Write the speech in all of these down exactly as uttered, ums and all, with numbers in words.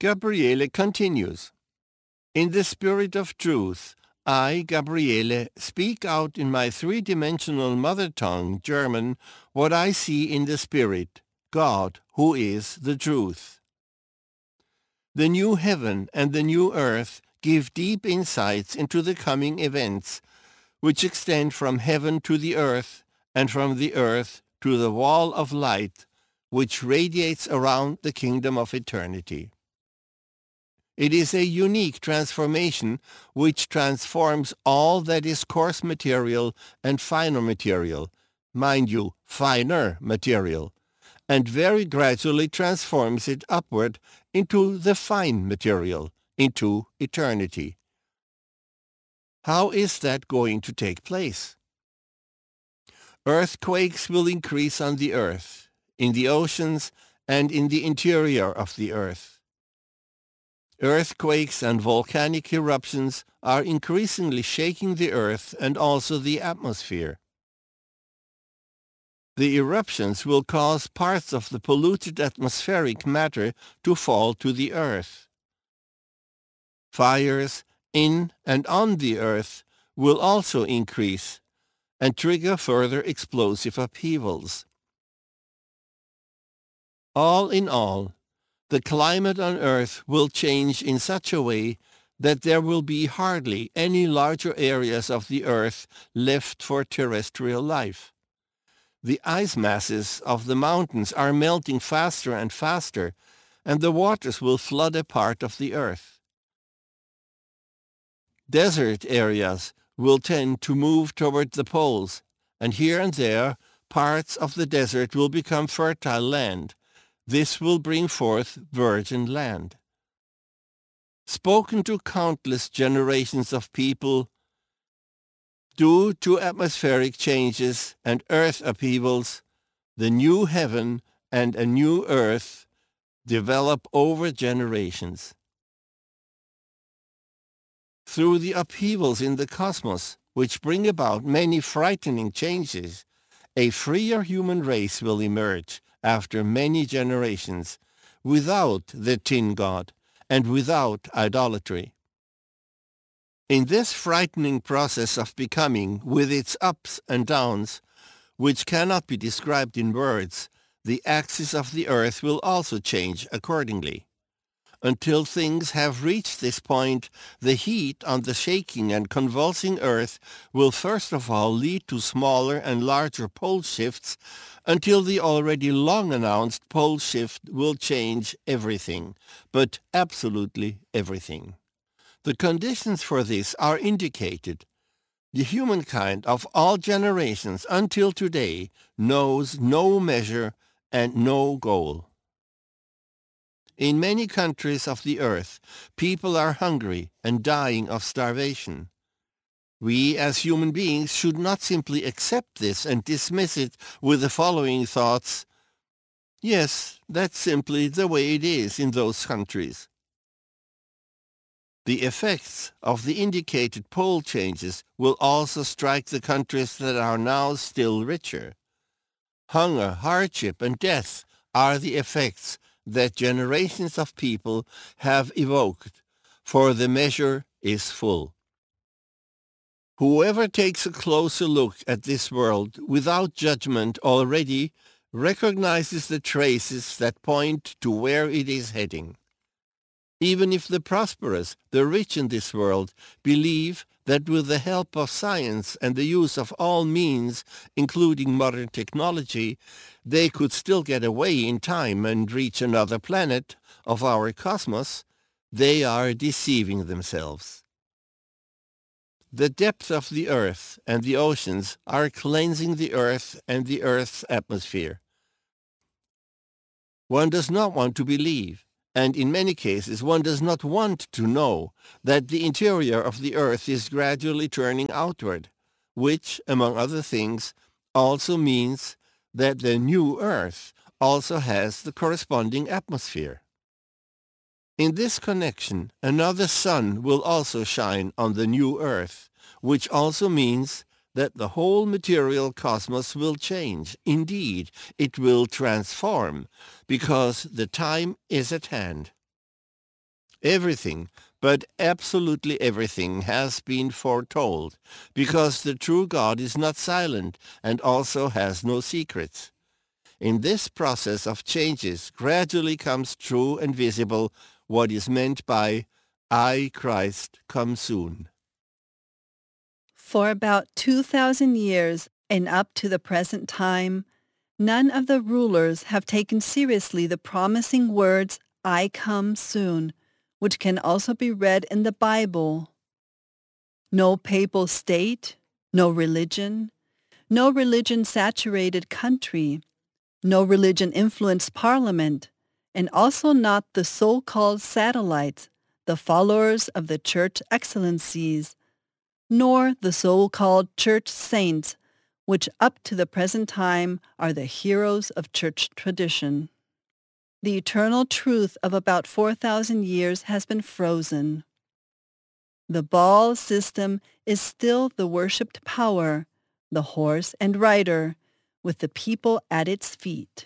Gabriele continues. In the spirit of truth, I, Gabriele, speak out in my three-dimensional mother tongue, German, what I see in the spirit, God, who is the truth. The new heaven and the new earth give deep insights into the coming events, which extend from heaven to the earth and from the earth to the wall of light, which radiates around the kingdom of eternity. It is a unique transformation which transforms all that is coarse material and finer material, mind you, finer material, and very gradually transforms it upward into the fine material, into eternity. How is that going to take place? Earthquakes will increase on the earth, in the oceans, and in the interior of the earth. Earthquakes and volcanic eruptions are increasingly shaking the earth and also the atmosphere. The eruptions will cause parts of the polluted atmospheric matter to fall to the earth. Fires in and on the earth will also increase and trigger further explosive upheavals. All in all, the climate on Earth will change in such a way that there will be hardly any larger areas of the Earth left for terrestrial life. The ice masses of the mountains are melting faster and faster, and the waters will flood a part of the Earth. Desert areas will tend to move toward the poles, and here and there parts of the desert will become fertile land. This will bring forth virgin land. Spoken to countless generations of people, due to atmospheric changes and earth upheavals, the new heaven and a new earth develop over generations. Through the upheavals in the cosmos, which bring about many frightening changes, a freer human race will emerge after many generations, without the tin god and without idolatry. In this frightening process of becoming, with its ups and downs, which cannot be described in words, the axis of the earth will also change accordingly. Until things have reached this point, the heat on the shaking and convulsing earth will first of all lead to smaller and larger pole shifts until the already long-announced pole shift will change everything, but absolutely everything. The conditions for this are indicated. The humankind of all generations until today knows no measure and no goal. In many countries of the earth, people are hungry and dying of starvation. We as human beings should not simply accept this and dismiss it with the following thoughts: yes, that's simply the way it is in those countries. The effects of the indicated pole changes will also strike the countries that are now still richer. Hunger, hardship, and death are the effects that generations of people have evoked, for the measure is full. Whoever takes a closer look at this world without judgment already recognizes the traces that point to where it is heading. Even if the prosperous, the rich in this world, believe that with the help of science and the use of all means, including modern technology, they could still get away in time and reach another planet of our cosmos, they are deceiving themselves. The depth of the earth and the oceans are cleansing the earth and the earth's atmosphere. One does not want to believe, and in many cases one does not want to know, that the interior of the earth is gradually turning outward, which, among other things, also means that the new earth also has the corresponding atmosphere. In this connection, another sun will also shine on the new earth, which also means that the whole material cosmos will change. Indeed, it will transform, because the time is at hand. Everything, but absolutely everything, has been foretold, because the true God is not silent and also has no secrets. In this process of changes gradually comes true and visible what is meant by I, Christ, come soon. For about two thousand years and up to the present time, none of the rulers have taken seriously the promising words, I come soon, which can also be read in the Bible. No papal state, no religion, no religion-saturated country, no religion-influenced parliament, and also not the so-called satellites, the followers of the church excellencies, nor the so-called church saints, which up to the present time are the heroes of church tradition. The eternal truth of about four thousand years has been frozen. The Baal system is still the worshipped power, the horse and rider, with the people at its feet.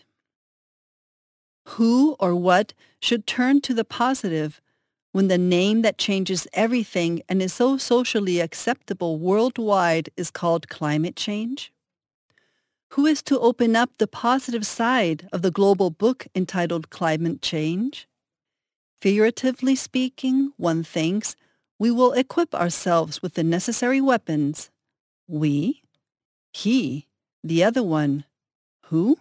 Who or what should turn to the positive when the name that changes everything and is so socially acceptable worldwide is called climate change? Who is to open up the positive side of the global book entitled Climate Change? Figuratively speaking, one thinks we will equip ourselves with the necessary weapons. We? He? The other one? Who?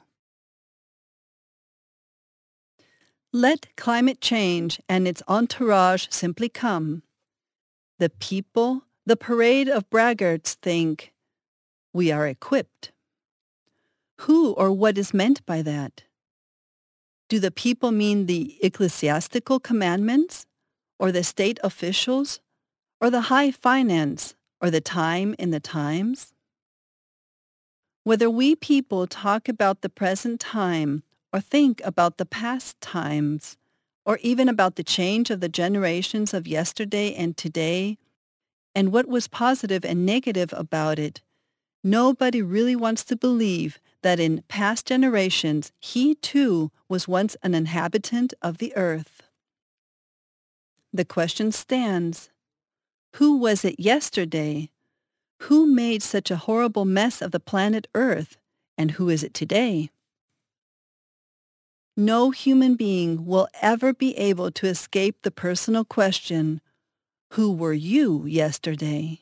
Let climate change and its entourage simply come. The people, the parade of braggarts, think we are equipped. Who or what is meant by that? Do the people mean the ecclesiastical commandments, or the state officials, or the high finance, or the time in the times? Whether we people talk about the present time or think about the past times, or even about the change of the generations of yesterday and today, and what was positive and negative about it, nobody really wants to believe that in past generations he too was once an inhabitant of the earth. The question stands, who was it yesterday? Who made such a horrible mess of the planet Earth, and who is it today? No human being will ever be able to escape the personal question, who were you yesterday?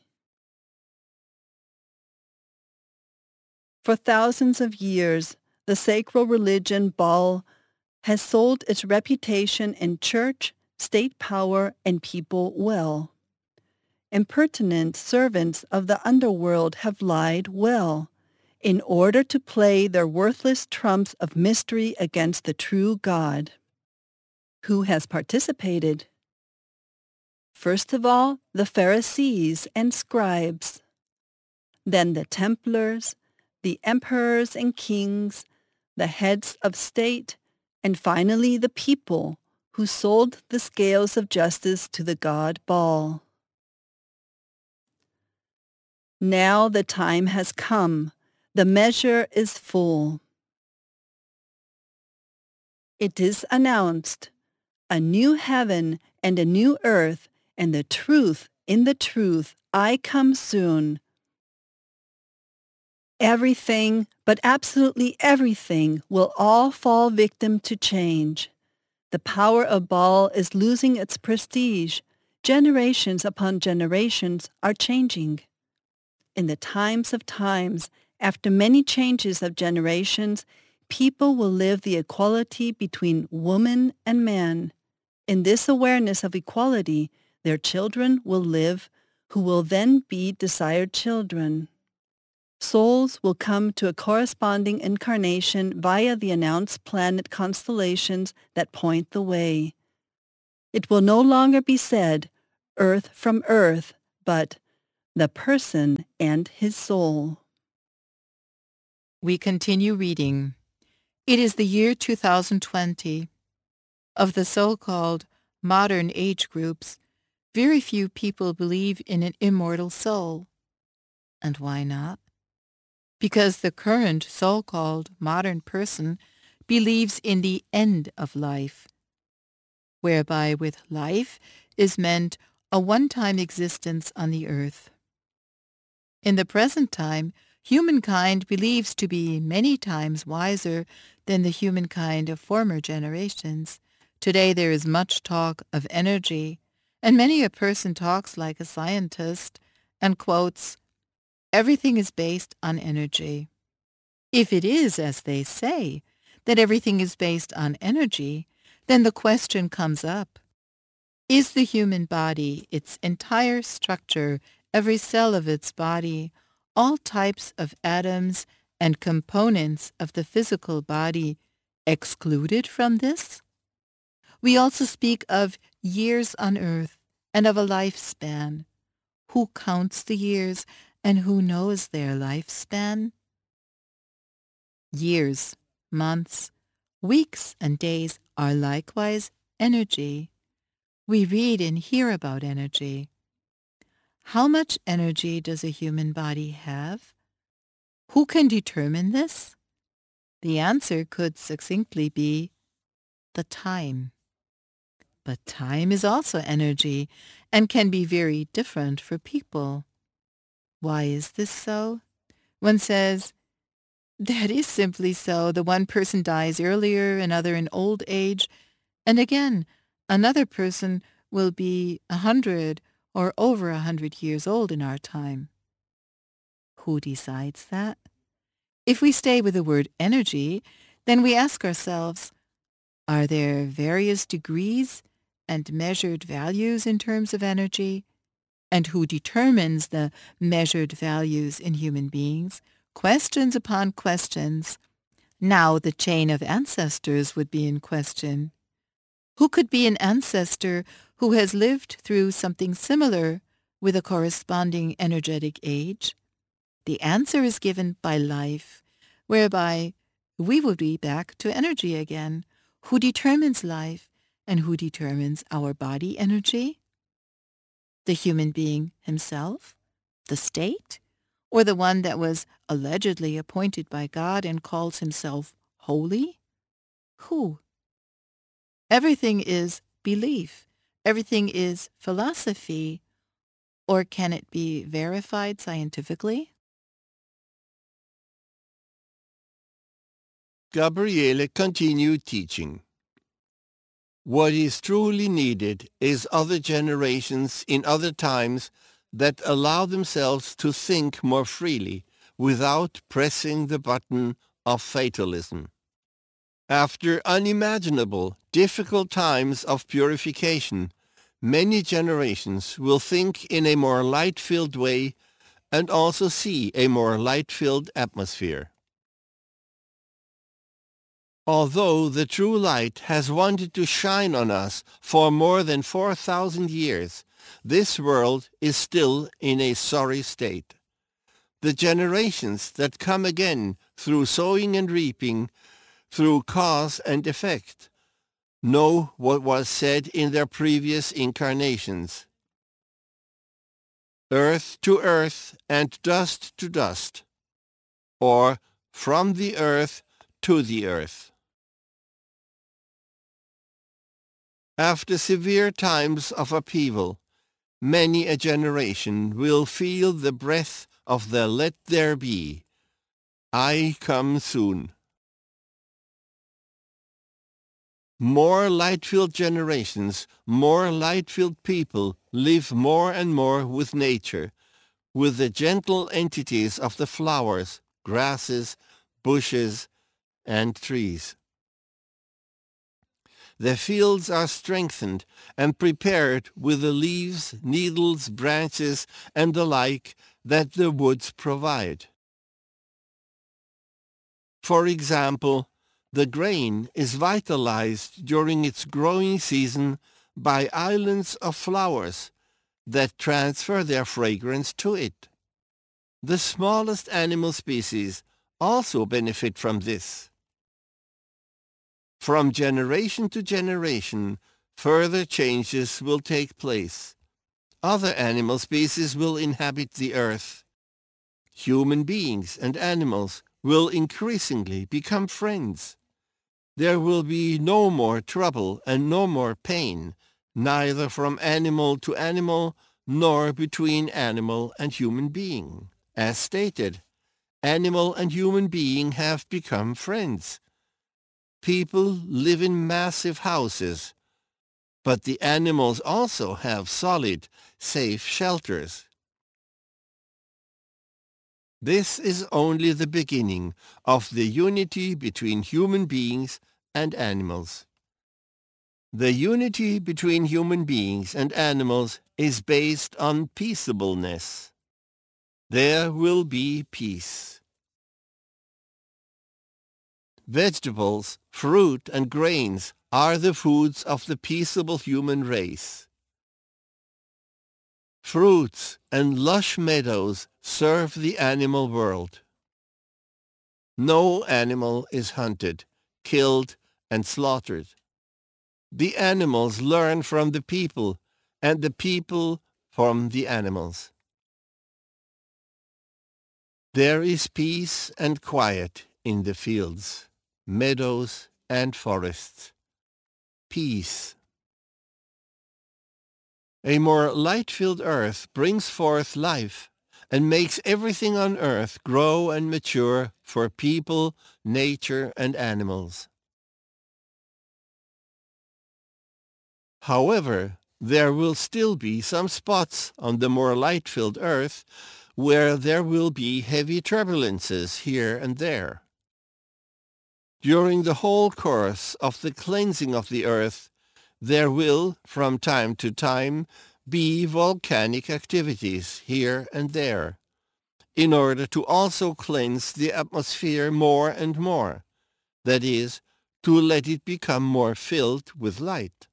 For thousands of years, the sacred religion Baal has sold its reputation in church, state power, and people well. Impertinent servants of the underworld have lied well, in order to play their worthless trumps of mystery against the true God. Who has participated? First of all, the Pharisees and scribes, then the Templars, the emperors and kings, the heads of state, and finally the people who sold the scales of justice to the god Baal. Now the time has come. The measure is full. It is announced, a new heaven and a new earth, and the truth in the truth, I come soon. Everything, but absolutely everything, will all fall victim to change. The power of Baal is losing its prestige. Generations upon generations are changing. In the times of times, after many changes of generations, people will live the equality between woman and man. In this awareness of equality, their children will live, who will then be desired children. Souls will come to a corresponding incarnation via the announced planet constellations that point the way. It will no longer be said, earth from earth, but the person and his soul. We continue reading. It is the year two thousand twenty. Of the so-called modern age groups, very few people believe in an immortal soul. And why not? Because the current so-called modern person believes in the end of life. whereby with life is meant a one-time existence on the earth. In the present time, humankind believes to be many times wiser than the humankind of former generations. Today there is much talk of energy, and many a person talks like a scientist and quotes, "Everything is based on energy." If it is, as they say, that everything is based on energy, then the question comes up, is the human body, its entire structure, every cell of its body, all types of atoms and components of the physical body excluded from this? We also speak of years on earth and of a lifespan. Who counts the years and who knows their lifespan? Years, months, weeks, and days are likewise energy. We read and hear about energy. How much energy does a human body have? Who can determine this? The answer could succinctly be the time. But time is also energy and can be very different for people. Why is this so? One says, that is simply so. The one person dies earlier, another in old age, and again, another person will be a hundred or over a hundred years old in our time. Who decides that? If we stay with the word energy, then we ask ourselves, are there various degrees and measured values in terms of energy? And who determines the measured values in human beings? Questions upon questions. Now the chain of ancestors would be in question. Who could be an ancestor who has lived through something similar with a corresponding energetic age? The answer is given by life, whereby we will be back to energy again. Who determines life and who determines our body energy? The human being himself? The state? Or the one that was allegedly appointed by God and calls himself holy? Who? Everything is belief. Everything is philosophy. Or can it be verified scientifically? Gabriele continued teaching. What is truly needed is other generations in other times that allow themselves to think more freely without pressing the button of fatalism. After unimaginable, difficult times of purification, many generations will think in a more light-filled way and also see a more light-filled atmosphere. Although the true light has wanted to shine on us for more than four thousand years, this world is still in a sorry state. The generations that come again through sowing and reaping, through cause and effect, know what was said in their previous incarnations. Earth to earth and dust to dust, or from the earth to the earth. After severe times of upheaval, many a generation will feel the breath of the let there be. I come soon. More light-filled generations, more light-filled people live more and more with nature, with the gentle entities of the flowers, grasses, bushes, and trees. The fields are strengthened and prepared with the leaves, needles, branches, and the like that the woods provide. For example, the grain is vitalized during its growing season by islands of flowers that transfer their fragrance to it. The smallest animal species also benefit from this. From generation to generation, further changes will take place. Other animal species will inhabit the earth. Human beings and animals will increasingly become friends. There will be no more trouble and no more pain, neither from animal to animal, nor between animal and human being. As stated, animal and human being have become friends. People live in massive houses, but the animals also have solid, safe shelters. This is only the beginning of the unity between human beings and animals. The unity between human beings and animals is based on peaceableness. There will be peace. Vegetables, fruit, and grains are the foods of the peaceable human race. Fruits and lush meadows serve the animal world. No animal is hunted, killed, and slaughtered. The animals learn from the people, and the people from the animals. There is peace and quiet in the fields, meadows, and forests. Peace. A more light-filled earth brings forth life and makes everything on earth grow and mature for people, nature, and animals. However, there will still be some spots on the more light-filled earth where there will be heavy turbulences here and there. During the whole course of the cleansing of the earth, there will, from time to time, be volcanic activities here and there, in order to also cleanse the atmosphere more and more, that is, to let it become more filled with light.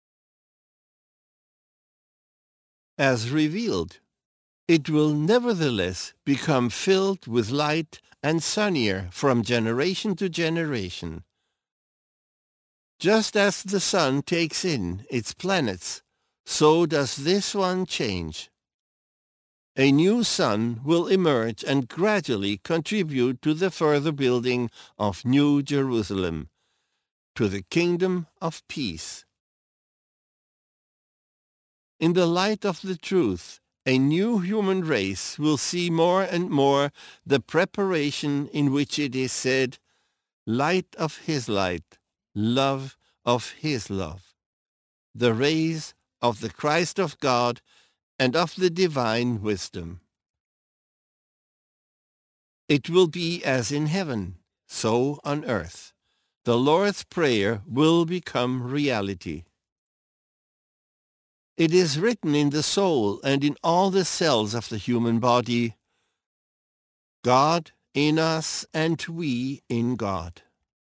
As revealed, it will nevertheless become filled with light and sunnier from generation to generation. Just as the sun takes in its planets, so does this one change. A new sun will emerge and gradually contribute to the further building of New Jerusalem, to the kingdom of peace. In the light of the truth, a new human race will see more and more the preparation in which it is said, light of his light, love of his love, the rays of the Christ of God and of the divine wisdom. It will be as in heaven, so on earth. The Lord's Prayer will become reality. It is written in the soul and in all the cells of the human body, God in us and we in God.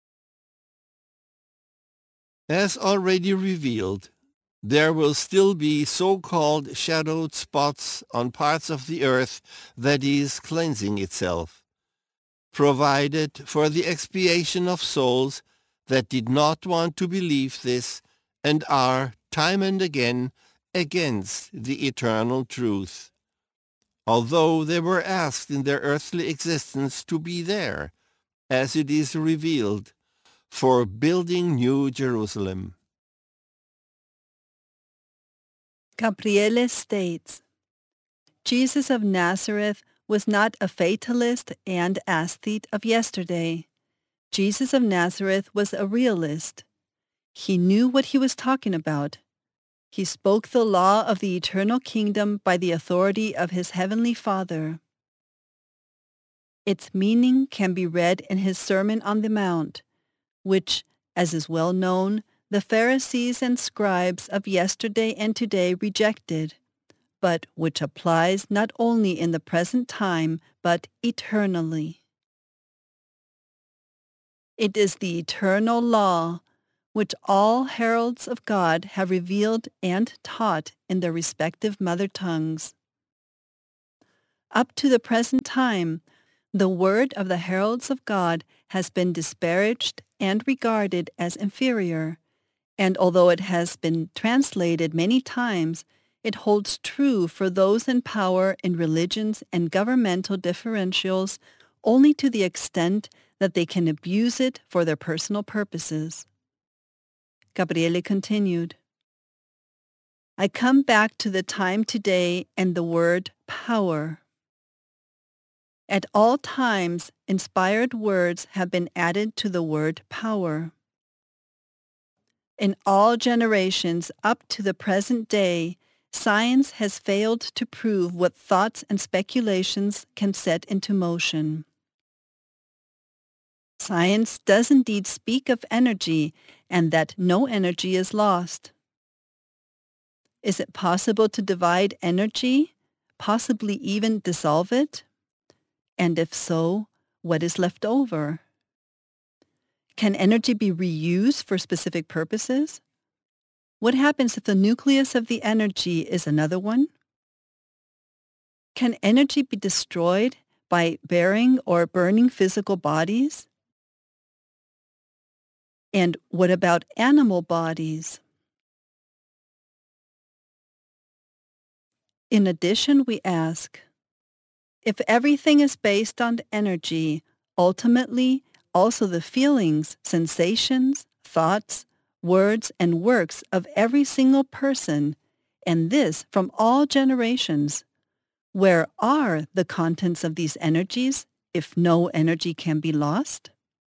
As already revealed, there will still be so-called shadowed spots on parts of the earth that is cleansing itself, provided for the expiation of souls that did not want to believe this and are, time and again, against the eternal truth, although they were asked in their earthly existence to be there, as it is revealed, for building New Jerusalem. Gabriele states, Jesus of Nazareth was not a fatalist and aesthete of yesterday. Jesus of Nazareth was a realist. He knew what he was talking about. He spoke the law of the eternal kingdom by the authority of his heavenly Father. Its meaning can be read in his Sermon on the Mount, which, as is well known, the Pharisees and scribes of yesterday and today rejected, but which applies not only in the present time, but eternally. It is the eternal law which all heralds of God have revealed and taught in their respective mother tongues. Up to the present time, the word of the heralds of God has been disparaged and regarded as inferior, and although it has been translated many times, it holds true for those in power in religions and governmental differentials only to the extent that they can abuse it for their personal purposes. Gabriele continued, I come back to the time today and the word power. At all times, inspired words have been added to the word power. In all generations up to the present day, science has failed to prove what thoughts and speculations can set into motion. Science does indeed speak of energy and that no energy is lost. Is it possible to divide energy, possibly even dissolve it? And if so, what is left over? Can energy be reused for specific purposes? What happens if the nucleus of the energy is another one? Can energy be destroyed by bearing or burning physical bodies? And what about animal bodies? In addition, we ask, if everything is based on energy, ultimately, also the feelings, sensations, thoughts, words, and works of every single person, and this from all generations, where are the contents of these energies if no energy can be lost?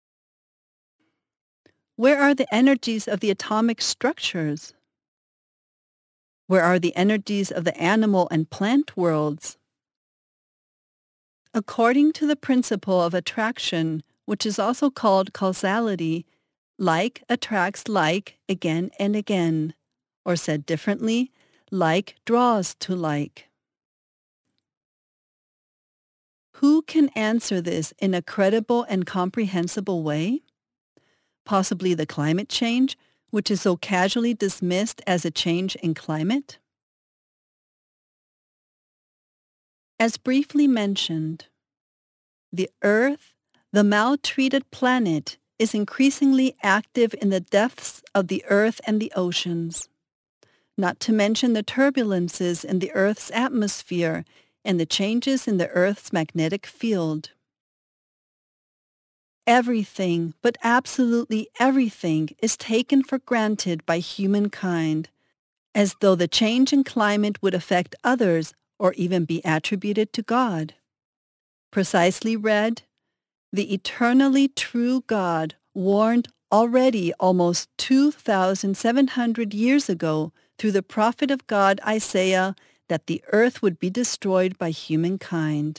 Where are the energies of the atomic structures? Where are the energies of the animal and plant worlds? According to the principle of attraction, which is also called causality, like attracts like again and again, or said differently, like draws to like. Who can answer this in a credible and comprehensible way? Possibly the climate change, which is so casually dismissed as a change in climate? As briefly mentioned, the Earth, the maltreated planet, is increasingly active in the depths of the Earth and the oceans, not to mention the turbulences in the Earth's atmosphere and the changes in the Earth's magnetic field. Everything, but absolutely everything, is taken for granted by humankind, as though the change in climate would affect others or even be attributed to God. Precisely read, the eternally true God warned already almost two thousand seven hundred years ago through the prophet of God Isaiah that the earth would be destroyed by humankind.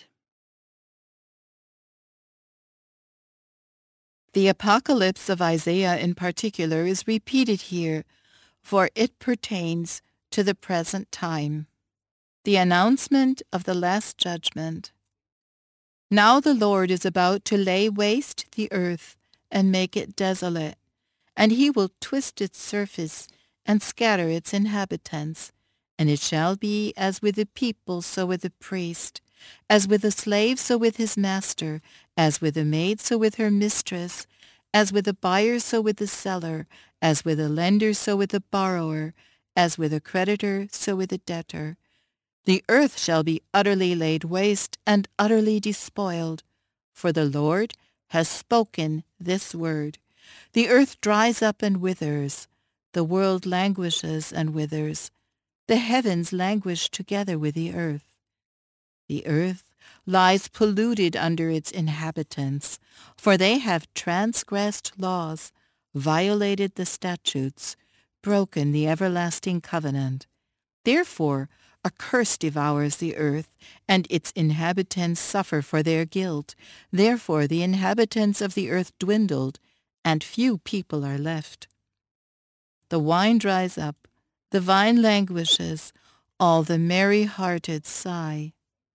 The apocalypse of Isaiah in particular is repeated here, for it pertains to the present time. The announcement of the last judgment. Now the Lord is about to lay waste the earth and make it desolate, and he will twist its surface and scatter its inhabitants. And it shall be as with the people, so with the priest, as with the slave, so with his master, as with the maid, so with her mistress, as with the buyer, so with the seller, as with the lender, so with the borrower, as with the creditor, so with the debtor. The earth shall be utterly laid waste and utterly despoiled, for the Lord has spoken this word. The earth dries up and withers, the world languishes and withers, the heavens languish together with the earth. The earth lies polluted under its inhabitants, for they have transgressed laws, violated the statutes, broken the everlasting covenant. Therefore a curse devours the earth, and its inhabitants suffer for their guilt. Therefore the inhabitants of the earth dwindled, and few people are left. The wine dries up, the vine languishes, all the merry-hearted sigh.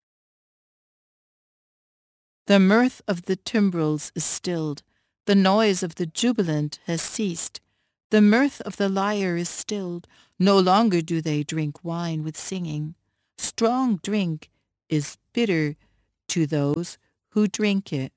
The mirth of the timbrels is stilled, the noise of the jubilant has ceased. The mirth of the lyre is stilled, no longer do they drink wine with singing. Strong drink is bitter to those who drink it.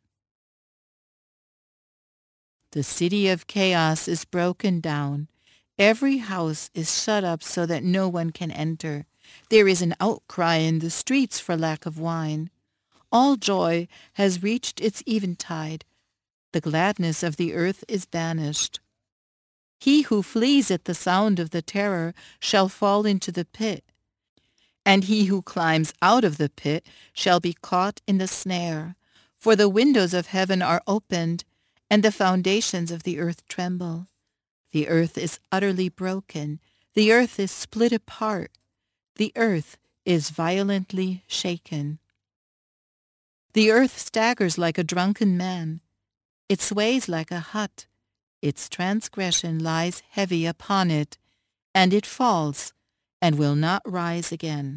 The city of chaos is broken down. Every house is shut up so that no one can enter. There is an outcry in the streets for lack of wine. All joy has reached its eventide. the gladness of the earth is banished. He who flees at the sound of the terror shall fall into the pit, and he who climbs out of the pit shall be caught in the snare. For the windows of heaven are opened, and the foundations of the earth tremble. The earth is utterly broken. The earth is split apart. The earth is violently shaken. The earth staggers like a drunken man. It sways like a hut. Its transgression lies heavy upon it, and it falls and will not rise again.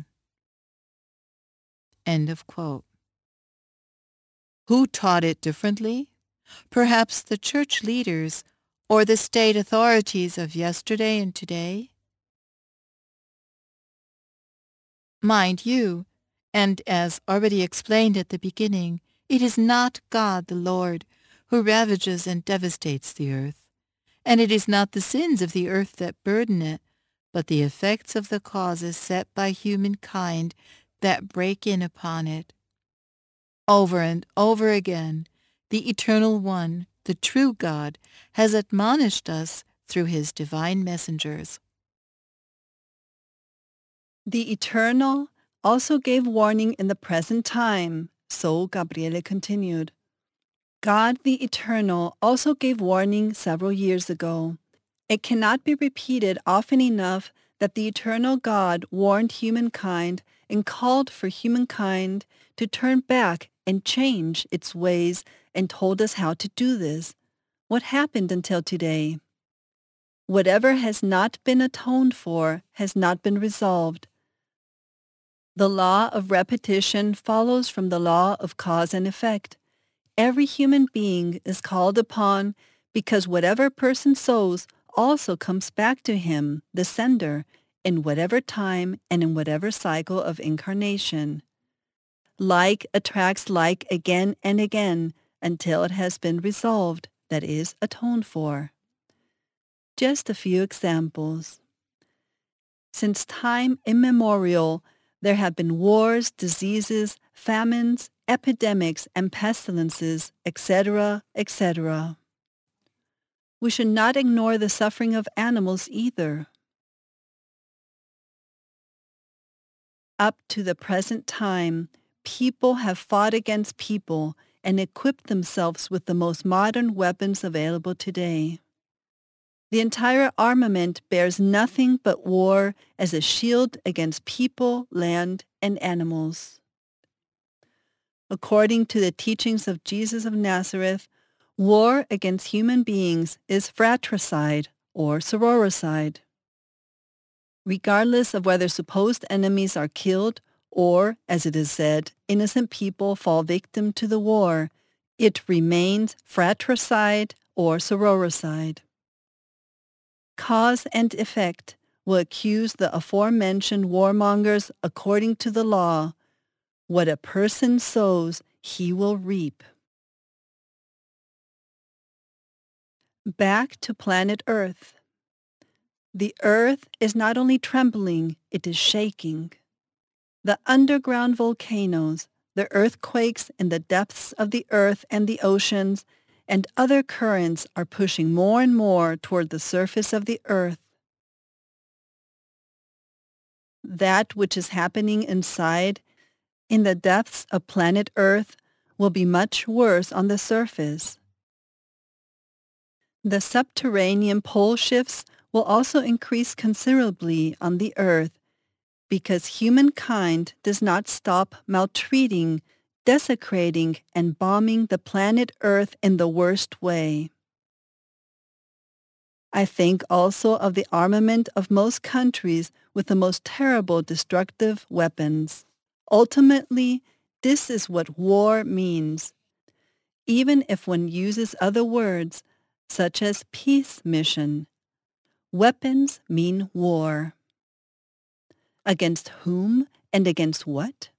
End of quote. Who taught it differently? Perhaps the church leaders or the state authorities of yesterday and today? Mind you, and as already explained at the beginning, it is not God the Lord who ravages and devastates the earth, and it is not the sins of the earth that burden it, but the effects of the causes set by humankind that break in upon it. Over and over again, the Eternal One, the true God, has admonished us through his divine messengers. The Eternal also gave warning in the present time, so Gabriele continued. God the Eternal also gave warning several years ago. It cannot be repeated often enough that the Eternal God warned humankind and called for humankind to turn back and change its ways and told us how to do this. What happened until today? Whatever has not been atoned for has not been resolved. The law of repetition follows from the law of cause and effect. Every human being is called upon because whatever person sows also comes back to him, the sender, in whatever time and in whatever cycle of incarnation. Like attracts like again and again until it has been resolved, that is, atoned for. Just a few examples. Since time immemorial, there have been wars, diseases, famines, epidemics, and pestilences, et cetera, et cetera. We should not ignore the suffering of animals either. Up to the present time, people have fought against people and equipped themselves with the most modern weapons available today. The entire armament bears nothing but war as a shield against people, land, and animals. According to the teachings of Jesus of Nazareth, war against human beings is fratricide or sororicide. Regardless of whether supposed enemies are killed or, as it is said, innocent people fall victim to the war, it remains fratricide or sororicide. Cause and effect will accuse the aforementioned warmongers according to the law. What a person sows, he will reap. Back to planet Earth. The Earth is not only trembling, it is shaking. The underground volcanoes, the earthquakes in the depths of the earth and the oceans, and other currents are pushing more and more toward the surface of the earth. That which is happening inside, in the depths of planet Earth, will be much worse on the surface. The subterranean pole shifts will also increase considerably on the Earth because humankind does not stop maltreating, desecrating, and bombing the planet Earth in the worst way. I think also of the armament of most countries with the most terrible destructive weapons. Ultimately, this is what war means. Even if one uses other words, such as peace mission, weapons mean war. Against whom and against what?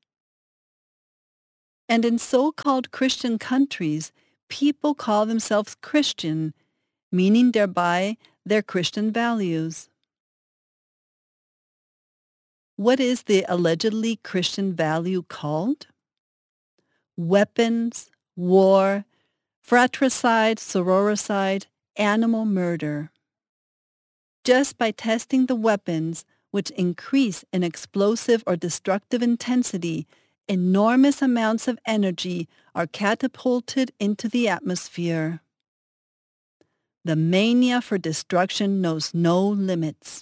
And in so-called Christian countries, people call themselves Christian, meaning thereby their Christian values. What is the allegedly Christian value called? Weapons, war, fratricide, sororicide, animal murder. Just by testing the weapons which increase in explosive or destructive intensity, enormous amounts of energy are catapulted into the atmosphere. The mania for destruction knows no limits.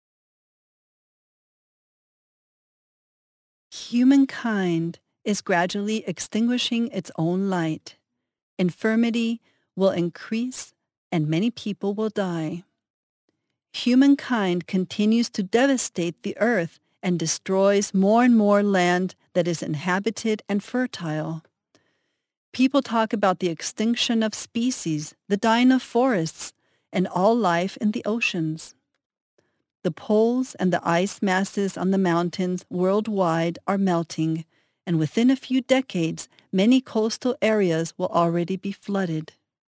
Humankind is gradually extinguishing its own light. Infirmity will increase and many people will die. Humankind continues to devastate the earth and destroys more and more land that is inhabited and fertile. People talk about the extinction of species, the dying of forests, and all life in the oceans. The poles and the ice masses on the mountains worldwide are melting, and within a few decades, many coastal areas will already be flooded.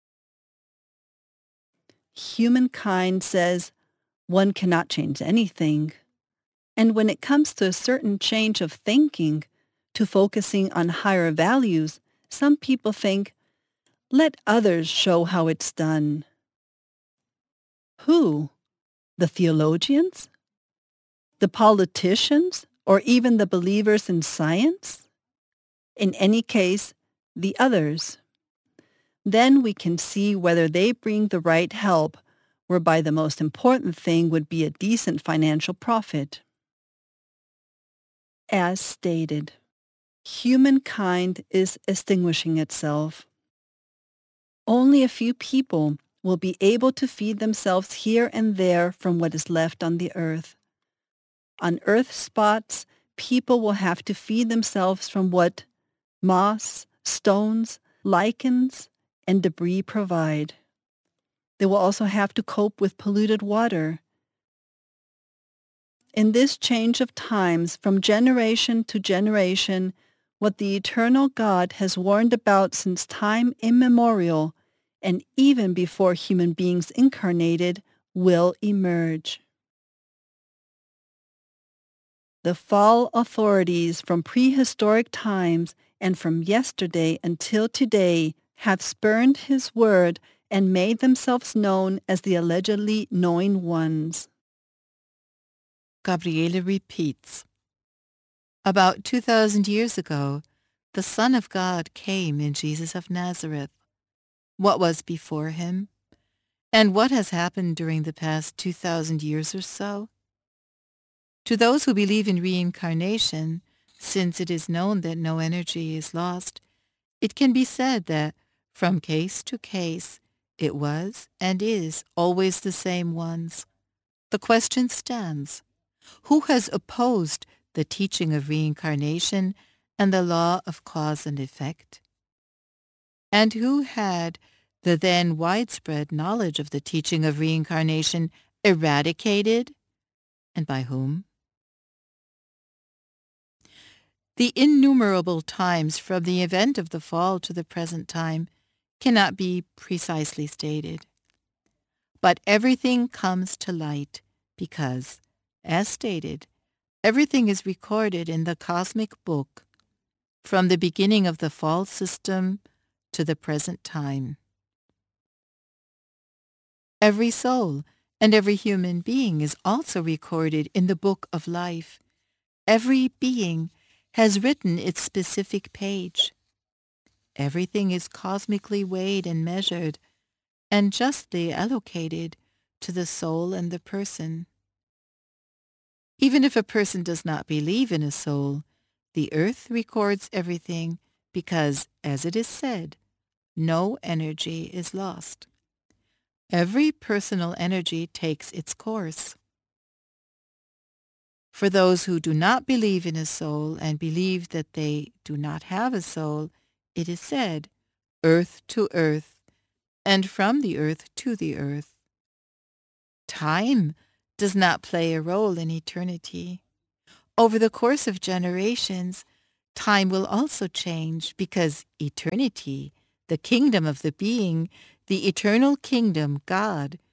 Humankind says one cannot change anything. And when it comes to a certain change of thinking, to focusing on higher values, some people think, let others show how it's done. Who? The theologians? The politicians? Or even the believers in science? In any case, the others. Then we can see whether they bring the right help, whereby the most important thing would be a decent financial profit. As stated, humankind is extinguishing itself. Only a few people will be able to feed themselves here and there from what is left on the earth. On earth spots, people will have to feed themselves from what moss, stones, lichens, and debris provide. They will also have to cope with polluted water. In this change of times from generation to generation, what the eternal God has warned about since time immemorial, and even before human beings incarnated, will emerge. The fall authorities from prehistoric times and from yesterday until today have spurned his word and made themselves known as the allegedly knowing ones. Gabriele repeats. About two thousand years ago, the Son of God came in Jesus of Nazareth. What was before him? And what has happened during the past two thousand years or so? To those who believe in reincarnation, since it is known that no energy is lost, it can be said that from case to case, it was and is always the same ones. The question stands, who has opposed the teaching of reincarnation and the law of cause and effect? And who had the then widespread knowledge of the teaching of reincarnation eradicated, and by whom? The innumerable times from the event of the fall to the present time cannot be precisely stated. But everything comes to light because, as stated, everything is recorded in the cosmic book from the beginning of the fall system to the present time. Every soul and every human being is also recorded in the book of life. Every being has written its specific page. Everything is cosmically weighed and measured and justly allocated to the soul and the person. Even if a person does not believe in a soul, the earth records everything because, as it is said, no energy is lost. Every personal energy takes its course. For those who do not believe in a soul and believe that they do not have a soul, it is said, earth to earth, and from the earth to the earth. Time does not play a role in eternity. Over the course of generations, time will also change because eternity, the kingdom of the being, the eternal kingdom, God,